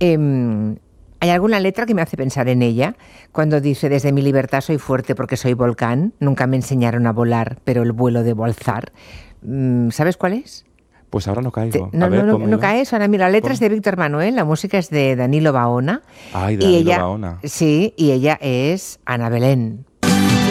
Hay alguna letra que me hace pensar en ella, cuando dice: desde mi libertad soy fuerte porque soy volcán, nunca me enseñaron a volar, pero el vuelo debo alzar. ¿Sabes cuál es? Pues ahora no caigo. A No, ver, no pónmela. caes. Ahora mira, la letra es Pon. de Víctor Manuel, la música es de Danilo Baona Ay, de y Danilo ella, Baona. sí, y ella es Ana Belén.